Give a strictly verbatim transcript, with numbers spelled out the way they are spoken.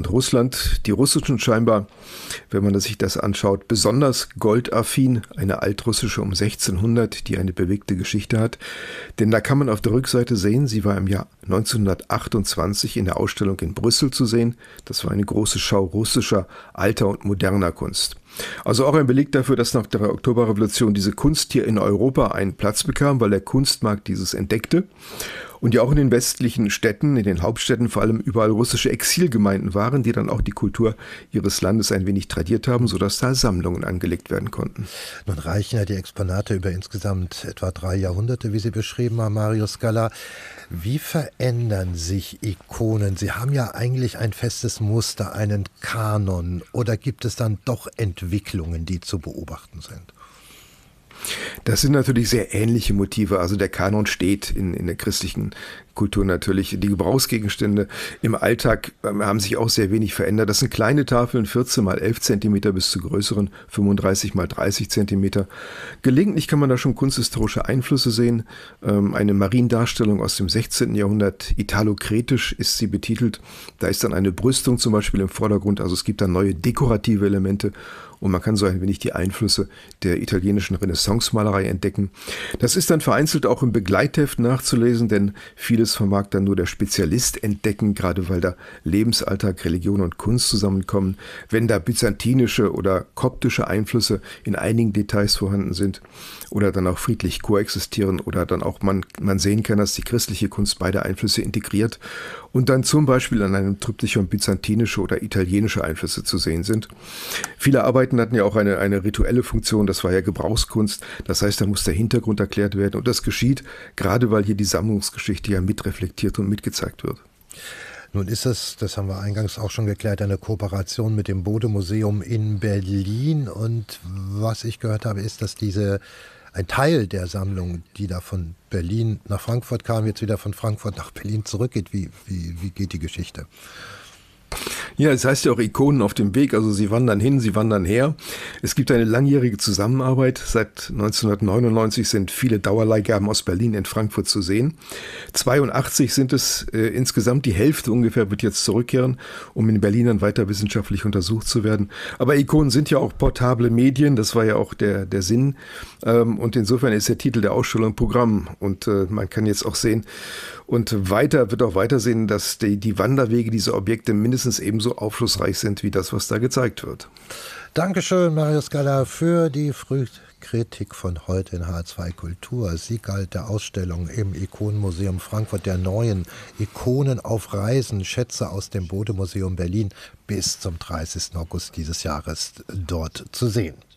Stichwort Russland. Die Russischen scheinbar, wenn man sich das anschaut, besonders goldaffin. Eine altrussische um sechzehnhundert, die eine bewegte Geschichte hat. Denn da kann man auf der Rückseite sehen, sie war im Jahr neunzehnhundertachtundzwanzig in der Ausstellung in Brüssel zu sehen. Das war eine große Schau russischer, alter und moderner Kunst. Also auch ein Beleg dafür, dass nach der Oktoberrevolution diese Kunst hier in Europa einen Platz bekam, weil der Kunstmarkt dieses entdeckte. Und ja auch in den westlichen Städten, in den Hauptstädten vor allem überall russische Exilgemeinden waren, die dann auch die Kultur ihres Landes ein wenig tradiert haben, sodass da Sammlungen angelegt werden konnten. Nun reichen ja die Exponate über insgesamt etwa drei Jahrhunderte, wie Sie beschrieben haben, Mario Scala. Wie verändern sich Ikonen? Sie haben ja eigentlich ein festes Muster, einen Kanon. Oder gibt es dann doch Entwicklungen, die zu beobachten sind? Das sind natürlich sehr ähnliche Motive. Also der Kanon steht in, in der christlichen Kultur natürlich. Die Gebrauchsgegenstände im Alltag ähm, haben sich auch sehr wenig verändert. Das sind kleine Tafeln, vierzehn mal elf Zentimeter bis zu größeren, fünfunddreißig mal dreißig Zentimeter. Gelegentlich kann man da schon kunsthistorische Einflüsse sehen. Ähm, eine Mariendarstellung aus dem sechzehnten Jahrhundert, italo-kretisch ist sie betitelt. Da ist dann eine Brüstung zum Beispiel im Vordergrund. Also es gibt da neue dekorative Elemente. Und man kann so ein wenig die Einflüsse der italienischen Renaissance-Malerei entdecken. Das ist dann vereinzelt auch im Begleitheft nachzulesen, denn vieles vermag dann nur der Spezialist entdecken, gerade weil da Lebensalltag, Religion und Kunst zusammenkommen. Wenn da byzantinische oder koptische Einflüsse in einigen Details vorhanden sind oder dann auch friedlich koexistieren oder dann auch man, man sehen kann, dass die christliche Kunst beide Einflüsse integriert und dann zum Beispiel an einem Triptychon byzantinische oder italienische Einflüsse zu sehen sind. Viele Arbeiten hatten ja auch eine, eine rituelle Funktion, das war ja Gebrauchskunst, das heißt, da muss der Hintergrund erklärt werden und das geschieht, gerade weil hier die Sammlungsgeschichte ja mitreflektiert und mitgezeigt wird. Nun ist es, das haben wir eingangs auch schon geklärt, eine Kooperation mit dem Bode-Museum in Berlin und was ich gehört habe, ist, dass diese ein Teil der Sammlung, die da von Berlin nach Frankfurt kam, jetzt wieder von Frankfurt nach Berlin zurückgeht. Wie, wie, wie geht die Geschichte? Ja, es heißt ja auch Ikonen auf dem Weg, also sie wandern hin, sie wandern her. Es gibt eine langjährige Zusammenarbeit. Seit neunzehnhundertneunundneunzig sind viele Dauerleihgaben aus Berlin in Frankfurt zu sehen. zweiundachtzig sind es äh, insgesamt, die Hälfte ungefähr wird jetzt zurückkehren, um in Berlin dann weiter wissenschaftlich untersucht zu werden. Aber Ikonen sind ja auch portable Medien, das war ja auch der, der Sinn. Ähm, und insofern ist der Titel der Ausstellung Programm. Und äh, man kann jetzt auch sehen, und weiter wird auch weiter sehen, dass die, die Wanderwege dieser Objekte mindestens ebenso aufschlussreich sind wie das, was da gezeigt wird. Dankeschön, Mario Scala, für die Frühkritik von heute in H zwei Kultur. Sie galt der Ausstellung im Ikonenmuseum Frankfurt der neuen Ikonen auf Reisen, Schätze aus dem Bode-Museum Berlin bis zum dreißigsten August dieses Jahres dort zu sehen.